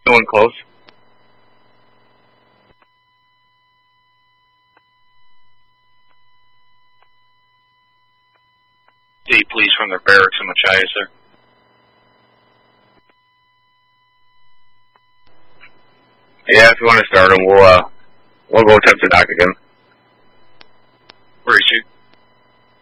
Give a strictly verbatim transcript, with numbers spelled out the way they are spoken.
No one close. The police from their barracks in Machias, sir. Yeah, if you want to start them, we'll, uh, we'll go attempt to knock again. Where is she?